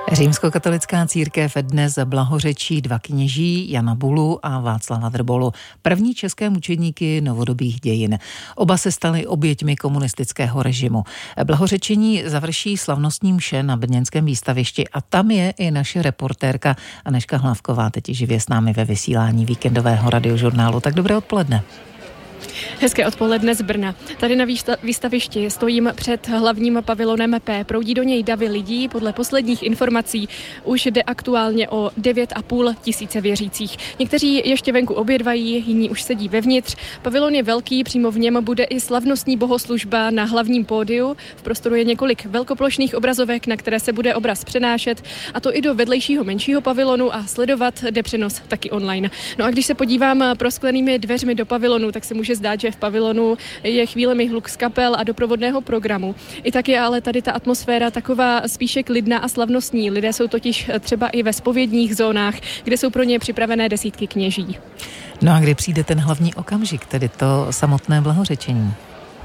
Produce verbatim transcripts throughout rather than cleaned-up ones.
Římskokatolická církev dnes blahořečí dva kněží, Jana Bulu a Václava Drbolu, první české mučedníky novodobých dějin. Oba se stali oběťmi komunistického režimu. Blahořečení završí slavnostní mše na brněnském výstavišti a tam je i naše reportérka Anežka Hlávková, teď živě s námi ve vysílání víkendového radiožurnálu. Tak dobré odpoledne. Hezké odpoledne z Brna. Tady na výstavišti stojím před hlavním pavilonem P. Proudí do něj davy lidí. Podle posledních informací už jde aktuálně o devět a půl tisíce věřících. Někteří ještě venku obědvají, jiní už sedí vevnitř. Pavilon je velký, přímo v něm bude i slavnostní bohoslužba na hlavním pódiu. V prostoru je několik velkoplošných obrazovek, na které se bude obraz přenášet, a to i do vedlejšího menšího pavilonu, a sledovat jde přenos taky online. No a když se podívám prosklenými dveřmi do pavilonu, tak se může zdát, že v pavilonu je chvílemi hluk z kapel a doprovodného programu. I tak je ale tady ta atmosféra taková spíše klidná a slavnostní. Lidé jsou totiž třeba i ve zpovědních zónách, kde jsou pro ně připravené desítky kněží. No a kdy přijde ten hlavní okamžik, tedy to samotné blahořečení?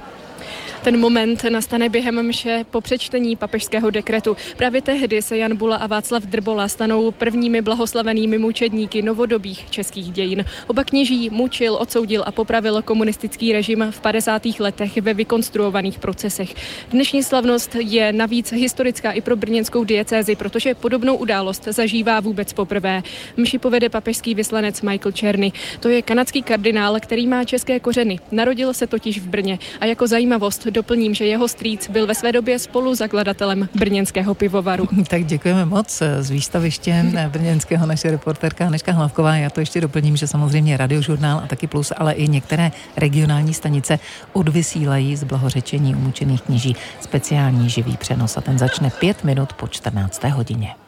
Ten moment nastane během mše po přečtení papežského dekretu. Právě tehdy se Jan Bula a Václav Drbola stanou prvními blahoslavenými mučedníky novodobých českých dějin. Oba kněží mučil, odsoudil a popravil komunistický režim v padesátých letech ve vykonstruovaných procesech. Dnešní slavnost je navíc historická i pro brněnskou diecézi, protože podobnou událost zažívá vůbec poprvé. Mši povede papežský vyslanec Michael Czerny. To je kanadský kardinál, který má české kořeny. Narodil se totiž v Brně a jako zajímavost doplním, že jeho strýc byl ve své době spoluzakladatelem brněnského pivovaru. Tak děkujeme moc z výstaviště brněnského naše reportérka Anežka Hlávková. Já to ještě doplním, že samozřejmě Radiožurnál a taky Plus, ale i některé regionální stanice odvysílají z blahořečení umučených kněží speciální živý přenos a ten začne pět minut po čtrnácté hodině.